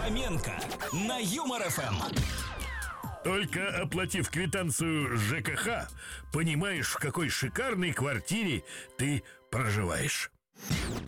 Фоменко на Юмор ФМ. Только оплатив квитанцию ЖКХ, понимаешь, в какой шикарной квартире ты проживаешь.